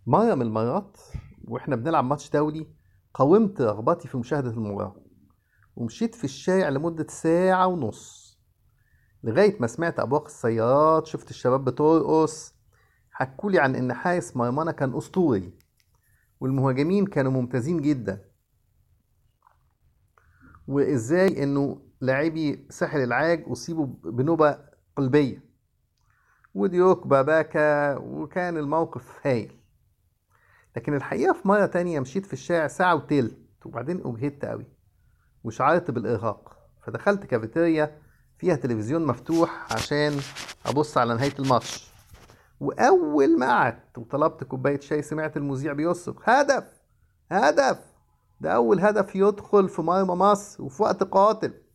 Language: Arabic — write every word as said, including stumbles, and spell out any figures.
مرة من المرات واحنا بنلعب ماتش دولي، قاومت رغبتي في مشاهدة المباراة ومشيت في الشارع لمدة ساعة ونص لغاية ما سمعت أبواق السيارات. شفت الشباب بترقص، حكولي عن إن حارس مرمانا كان أسطوري والمهاجمين كانوا ممتازين جدا، وإزاي إنه لاعبي ساحل العاج أصيبوا بنوبة قلبية وديوك باباكا، وكان الموقف هايل. لكن الحقيقة في مرة تانية مشيت في الشارع ساعة وتلت وبعدين أجهدت أوي وشعرت بالإرهاق، فدخلت كافيتيريا فيها تلفزيون مفتوح عشان أبص على نهاية الماتش. وأول ما قعدت وطلبت كوباية شاي سمعت المذيع بيصرخ: هدف! هدف! ده أول هدف يدخل في مرمى مصر وفي وقت قاتل.